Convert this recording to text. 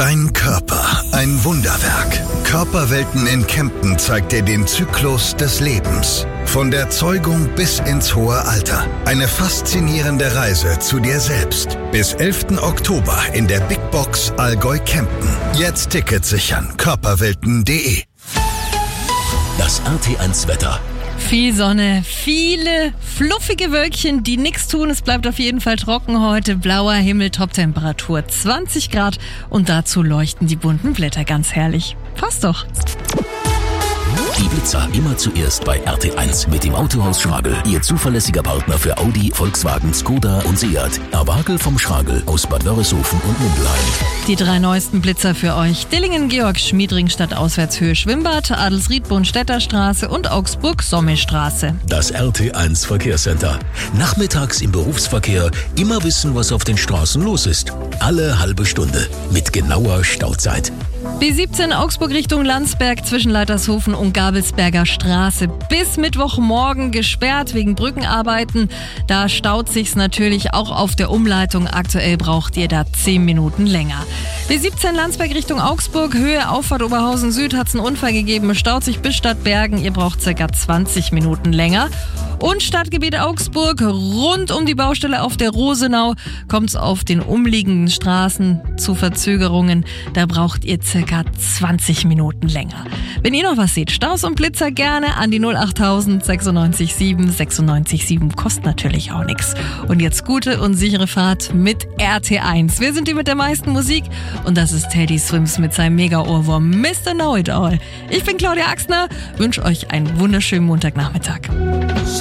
Dein Körper, ein Wunderwerk. Körperwelten in Kempten zeigt dir den Zyklus des Lebens. Von der Zeugung bis ins hohe Alter. Eine faszinierende Reise zu dir selbst. Bis 11. Oktober in der Big Box Allgäu Kempten. Jetzt Tickets sichern. Körperwelten.de. Das RT1 Wetter. Viel Sonne, viele fluffige Wölkchen, die nichts tun. Es bleibt auf jeden Fall trocken heute. Blauer Himmel, Toptemperatur 20 Grad und dazu leuchten die bunten Blätter ganz herrlich. Passt doch. Die Blitzer immer zuerst bei RT1 mit dem Autohaus Schragel. Ihr zuverlässiger Partner für Audi, Volkswagen, Skoda und Seat. Erwagel vom Schragel aus Bad Wörishofen und Mundelheim. Die 3 neuesten Blitzer für euch. Dillingen, Georg, Schmiedringstadt, Auswärtshöhe, Schwimmbad, Adelsried, Städterstraße und Augsburg, Sommelstraße. Das RT1 Verkehrscenter. Nachmittags im Berufsverkehr immer wissen, was auf den Straßen los ist. Alle halbe Stunde mit genauer Stauzeit. B17 Augsburg Richtung Landsberg zwischen Leitershofen und Gabelsberger Straße. Bis Mittwochmorgen gesperrt wegen Brückenarbeiten. Da staut sich's natürlich auch auf der Umleitung. Aktuell braucht ihr da 10 Minuten länger. B17 Landsberg Richtung Augsburg, Höhe Auffahrt Oberhausen Süd hat's einen Unfall gegeben. Es staut sich bis Stadtbergen. Ihr braucht ca. 20 Minuten länger. Und Stadtgebiet Augsburg, rund um die Baustelle auf der Rosenau, kommt's auf den umliegenden Straßen zu Verzögerungen. Da braucht ihr ca. 20 Minuten länger. Wenn ihr noch was seht, Staus und Blitzer gerne an die 08000 96 7 96 7. Kostet natürlich auch nichts. Und jetzt gute und sichere Fahrt mit RT1. Wir sind die mit der meisten Musik und das ist Teddy Swims mit seinem Mega-Ohrwurm Mr. Know-It-All. Ich bin Claudia Axner, wünsche euch einen wunderschönen Montagnachmittag.